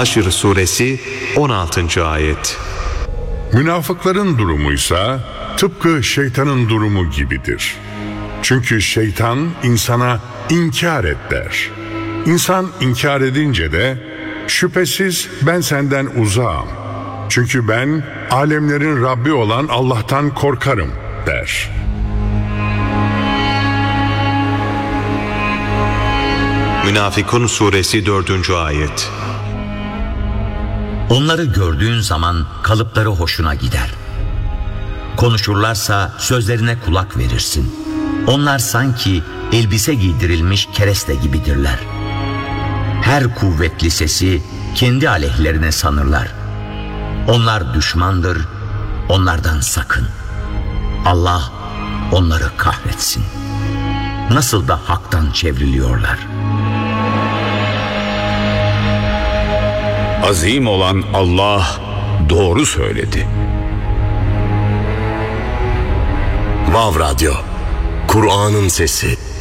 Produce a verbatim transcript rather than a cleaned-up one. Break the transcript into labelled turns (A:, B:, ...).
A: Haşr Suresi on altıncı ayet.
B: Münafıkların durumuysa tıpkı şeytanın durumu gibidir. Çünkü şeytan insana inkar et der. İnsan inkar edince de şüphesiz ben senden uzağım. Çünkü ben alemlerin Rabbi olan Allah'tan korkarım der.
A: Münafıkun Suresi dördüncü ayet.
C: Onları gördüğün zaman kalıpları hoşuna gider. Konuşurlarsa sözlerine kulak verirsin. Onlar sanki elbise giydirilmiş kereste gibidirler. Her kuvvetli sesi kendi aleyhlerine sanırlar. Onlar düşmandır, onlardan sakın. Allah onları kahretsin. Nasıl da haktan çevriliyorlar.
D: Azim olan Allah doğru söyledi.
E: Vav Radyo, Kur'an'ın sesi.